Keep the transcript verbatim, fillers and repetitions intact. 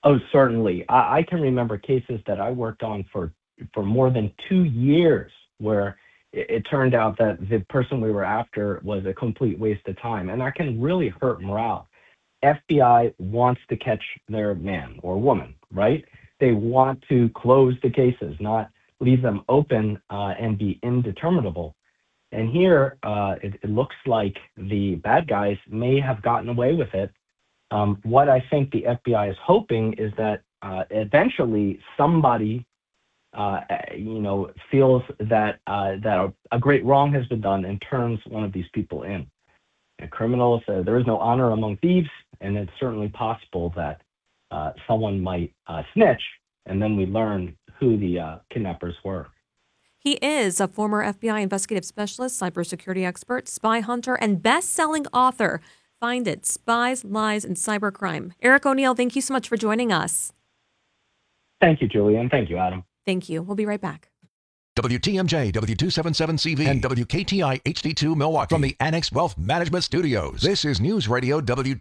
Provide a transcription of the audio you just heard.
Oh, certainly. I, I can remember cases that I worked on for for more than two years where it, it turned out that the person we were after was a complete waste of time, and that can really hurt morale. F B I wants to catch their man or woman, right? They want to close the cases, not leave them open uh, and be indeterminable. And here, uh, it, it looks like the bad guys may have gotten away with it. Um, what I think the F B I is hoping is that uh, eventually somebody, uh, you know, feels that uh, that a, a great wrong has been done and turns one of these people in. And criminals, uh, there is no honor among thieves, and it's certainly possible that uh, someone might uh, snitch, and then we learn who the uh, kidnappers were. He is a former F B I investigative specialist, cybersecurity expert, spy hunter, and best-selling author. Find it, Spies, Lies, and Cybercrime. Eric O'Neill, thank you so much for joining us. Thank you, Julie, and thank you, Adam. Thank you. We'll be right back. W T M J, W two seventy-seven C V, and W K T I H D two Milwaukee from the Annex Wealth Management Studios. This is News Radio W